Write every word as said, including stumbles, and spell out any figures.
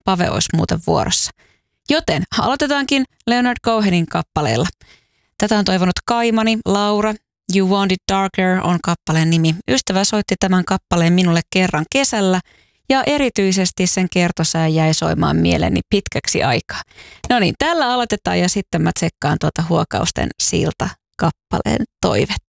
Pave olisi muuten vuorossa. Joten aloitetaankin Leonard Cohenin kappaleella. Tätä on toivonut Kaimani, Laura. You Want It Darker on kappaleen nimi. Ystävä soitti tämän kappaleen minulle kerran kesällä ja erityisesti sen kertosää jäi soimaan mieleeni pitkäksi aikaa. No niin, tällä aloitetaan ja sitten mä tsekkaan tuota Huokausten silta kappaleen toivetta.